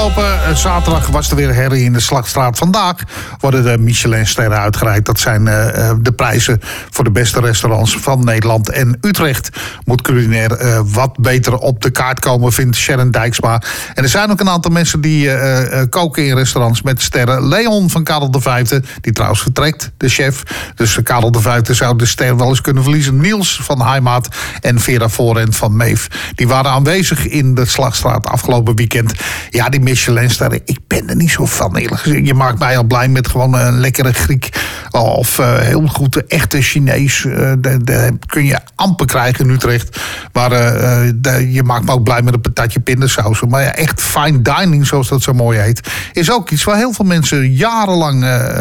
Zaterdag was er weer herrie in de Slagstraat. Vandaag worden de Michelinsterren uitgereikt. Dat zijn de prijzen voor de beste restaurants van Nederland en Utrecht. Moet culinair wat beter op de kaart komen, vindt Sharon Dijksma. En er zijn ook een aantal mensen die koken in restaurants met sterren. Leon van Karel V, die trouwens vertrekt, de chef. Dus Karel V zou de ster wel eens kunnen verliezen. Niels van Heimaat en Vera Voorend van Meef. Die waren aanwezig in de Slagstraat afgelopen weekend. Ja, die Michelinsterren, ik ben er niet zo van, eerlijk gezegd. Je maakt mij al blij met gewoon een lekkere Griek of heel goed echte Chinees. Dat kun je amper krijgen in Utrecht. Maar je maakt me ook blij met een patatje pindasaus. Maar ja, echt fine dining, zoals dat zo mooi heet, is ook iets waar heel veel mensen jarenlang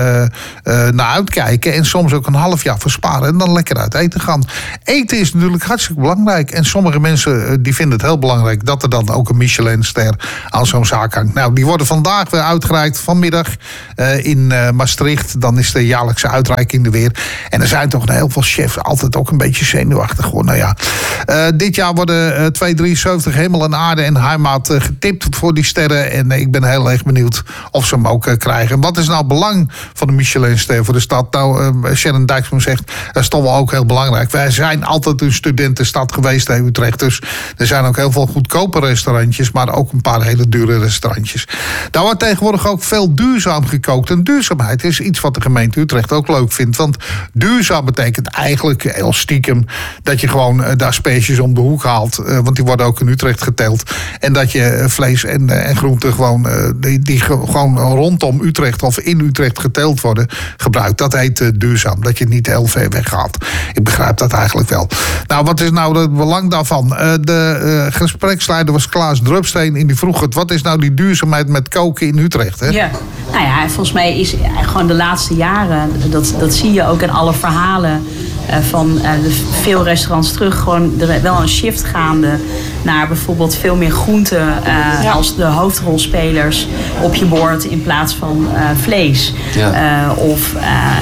naar uitkijken. En soms ook een half jaar versparen en dan lekker uit eten gaan. Eten is natuurlijk hartstikke belangrijk. En sommige mensen die vinden het heel belangrijk dat er dan ook een Michelinster aan zo'n zaak hangt. Nou, die worden vandaag weer uitgereikt, vanmiddag in Maastricht. Dan is de jaarlijkse uitreiking er weer. En er zijn toch heel veel chefs altijd ook een beetje zenuwachtig geworden. Nou ja, dit jaar worden 273 Hemel en Aarde en Heimaat getipt voor die sterren. En ik ben heel erg benieuwd of ze hem ook krijgen. Wat is nou het belang van de Michelinster voor de stad? Nou, Sharon Dijksma zegt, dat is toch wel ook heel belangrijk. Wij zijn altijd een studentenstad geweest in Utrecht. Dus er zijn ook heel veel goedkope restaurantjes, maar ook een paar hele dure restaurantjes. Daar wordt tegenwoordig ook veel duurzaam gekookt. En duurzaamheid is iets wat de gemeente Utrecht ook leuk vindt. Want duurzaam betekent eigenlijk heel stiekem dat je gewoon de asperges om de hoek haalt. Want die worden ook in Utrecht geteeld. En dat je vlees en groenten gewoon, die gewoon rondom Utrecht of in Utrecht geteeld worden, gebruikt. Dat heet duurzaam. Dat je het niet heel ver weggaat. Ik begrijp dat eigenlijk wel. Nou, wat is nou het belang daarvan? De gespreksleider was Klaas Drupsteen en die vroeg het, wat is nou die duurzaamheid met koken in Utrecht? Hè? Ja, nou ja, volgens mij is gewoon de laatste jaren, dat zie je ook in alle verhalen van veel restaurants terug, gewoon er wel een shift gaande naar bijvoorbeeld veel meer groenten als de hoofdrolspelers op je bord in plaats van vlees. Ja. Of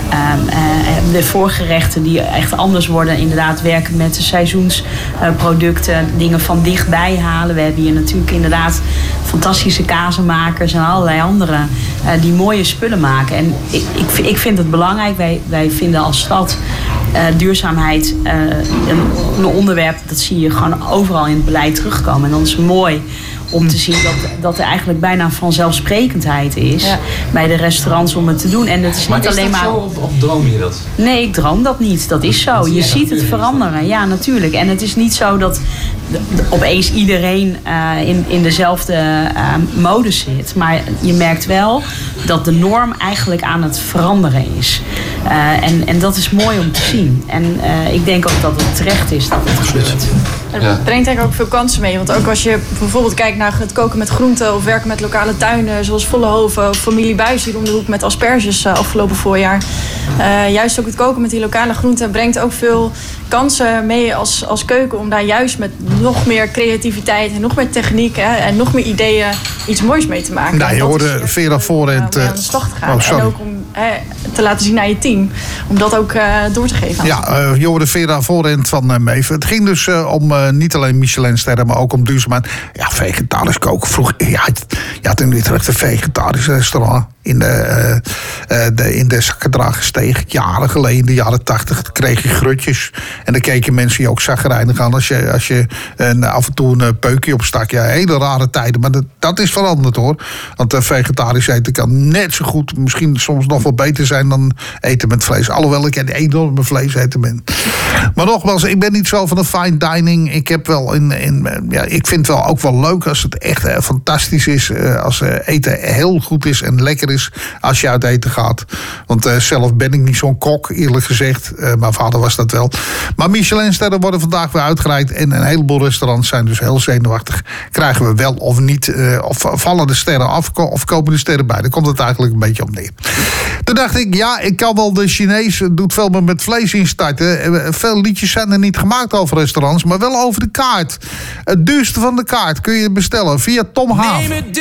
de voorgerechten die echt anders worden, inderdaad werken met de seizoensproducten, dingen van dichtbij halen. We hebben hier natuurlijk inderdaad fantastische kazenmakers en allerlei anderen die mooie spullen maken. En ik vind het belangrijk, wij vinden als stad duurzaamheid een onderwerp, dat zie je gewoon overal in het beleid terugkomen. En dan is het mooi om te zien dat er eigenlijk bijna vanzelfsprekendheid is bij de restaurants om het te doen. En het is niet alleen maar. Zo, of droom je dat? Nee, ik droom dat niet. Dat is zo. Je ziet het veranderen. Ja, natuurlijk. En het is niet zo dat opeens iedereen in dezelfde modus zit. Maar je merkt wel dat de norm eigenlijk aan het veranderen is. En dat is mooi om te zien. En ik denk ook dat het terecht is dat het gebeurt. Het brengt eigenlijk ook veel kansen mee. Want ook als je bijvoorbeeld kijkt naar het koken met groenten of werken met lokale tuinen zoals Vollenhoven of familie Buijs hier om de hoek met asperges afgelopen voorjaar. Juist ook het koken met die lokale groenten brengt ook veel kansen mee als keuken om daar juist met nog meer creativiteit en nog meer techniek en nog meer ideeën iets moois mee te maken. Nou, je hoorde Vera Voorend aan de slag te gaan. En ook om te laten zien naar je team. Om dat ook door te geven. Ja, je hoorde Vera Voorend van Meef. Het ging dus om niet alleen Michelinsterren, maar ook om duurzaamheid. Ja, vegetarisch koken. Vroeger, je had in Utrecht een vegetarisch restaurant in de Zakkendragersteeg. Jaren geleden, in de jaren 80, kreeg je grutjes. En dan keken mensen je ook chagrijnig aan als je af en toe een peukje opstak. Ja, hele rare tijden. Maar dat is veranderd, hoor. Want vegetarisch eten kan net zo goed, misschien soms nog wel beter zijn dan eten met vlees. Alhoewel ik een enorme vleeseten ben. Maar nogmaals, ik ben niet zo van een fine dining. Ik heb wel ik vind het wel ook wel leuk als het echt fantastisch is. Als eten heel goed is en lekker is als je uit eten gaat. Want zelf ben ik niet zo'n kok, eerlijk gezegd. Mijn vader was dat wel. Maar Michelinsterren worden vandaag weer uitgereikt. En een heleboel restaurants zijn dus heel zenuwachtig. Krijgen we wel of niet? Of vallen de sterren af of komen de sterren bij? Daar komt het eigenlijk een beetje op neer. Toen dacht ik, ja, ik kan wel de Chinees, doet veel meer met vlees instarten. Veel liedjes zijn er niet gemaakt over restaurants, maar wel over de kaart. Het duurste van de kaart kun je bestellen via Tom Haven.